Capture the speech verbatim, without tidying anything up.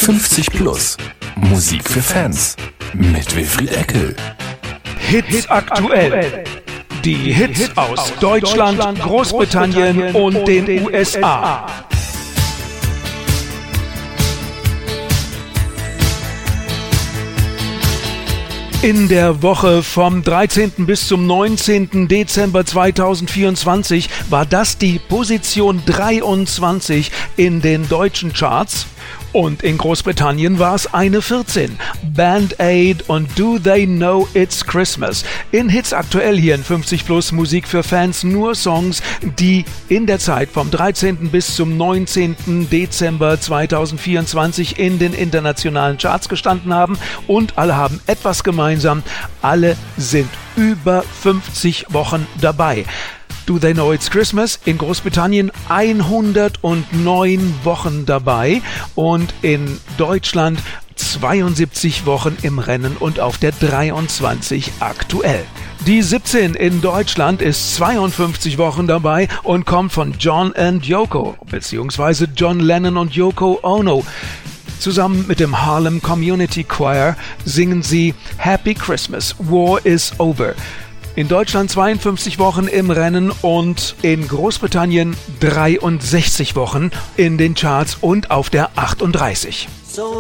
fünfzig plus. Musik für Fans. Mit Wilfried Eckel. Hits aktuell. Die Hits aus Deutschland, Großbritannien und den U S A. In der Woche vom dreizehnten bis zum neunzehnten Dezember zweitausendvierundzwanzig war das die Position dreiundzwanzig in den deutschen Charts. Und in Großbritannien war es eine vierzehn. Band Aid und Do They Know It's Christmas. In Hits aktuell hier in fünfzig plus Musik für Fans nur Songs, die in der Zeit vom dreizehnten bis zum neunzehnten Dezember zweitausendvierundzwanzig in den internationalen Charts gestanden haben. Und alle haben etwas gemeinsam. Alle sind über fünfzig Wochen dabei. Do They Know It's Christmas in Großbritannien hundertneun Wochen dabei und in Deutschland zweiundsiebzig Wochen im Rennen und auf der dreiundzwanzig aktuell. Die siebzehn in Deutschland ist zweiundfünfzig Wochen dabei und kommt von John and Yoko bzw. John Lennon und Yoko Ono. Zusammen mit dem Harlem Community Choir singen sie Happy Christmas, War is Over. In Deutschland zweiundfünfzig Wochen im Rennen und in Großbritannien dreiundsechzig Wochen in den Charts und auf der achtunddreißig.